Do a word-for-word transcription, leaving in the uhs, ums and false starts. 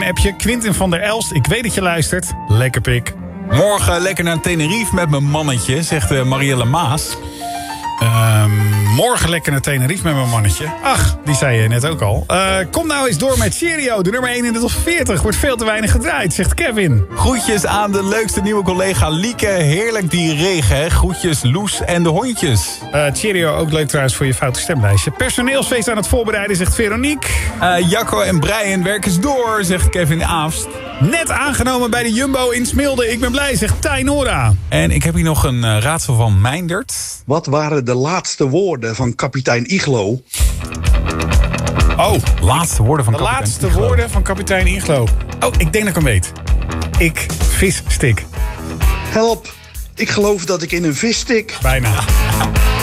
appje. Quintin van der Elst, ik weet dat je luistert. Lekker pik. Morgen lekker naar Tenerife met mijn mannetje, zegt uh, Marielle Maas. Um, morgen lekker naar Tenerife met mijn mannetje. Ach, die zei je net ook al. Uh, kom nou eens door met Cheerio. De nummer één in de top veertig. Wordt veel te weinig gedraaid, zegt Kevin. Groetjes aan de leukste nieuwe collega Lieke. Heerlijk die regen, hè? Groetjes Loes en de hondjes. Uh, Cheerio, ook leuk trouwens voor je foute stemlijstje. Personeelsfeest aan het voorbereiden, zegt Veronique. Uh, Jacco en Brian werken eens door, zegt Kevin Aafst. Net aangenomen bij de Jumbo in Smilde. Ik ben blij, zegt Tijnora. En ik heb hier nog een uh, raadsel van Meindert. Wat waren de laatste woorden van kapitein Iglo? Oh, laatste woorden van de kapitein laatste Iglo. woorden van kapitein Iglo. Oh, ik denk dat ik hem weet. Ik visstik. Help, ik geloof dat ik in een vis stik. Bijna.